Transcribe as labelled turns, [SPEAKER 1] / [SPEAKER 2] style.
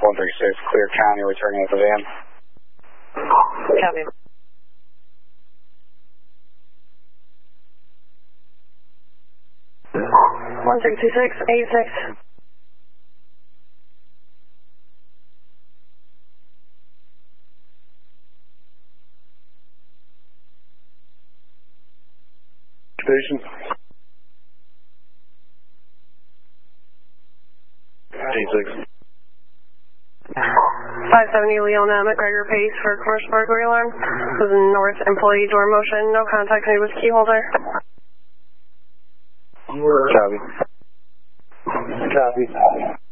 [SPEAKER 1] 136, Clear County, returning at the van.
[SPEAKER 2] Copy. 166, 86.
[SPEAKER 1] Station. 86.
[SPEAKER 2] 570 Leona McGregor Pace for commercial burglary alarm. This is north employee door motion. No contact made with key holder.
[SPEAKER 1] Copy. Copy.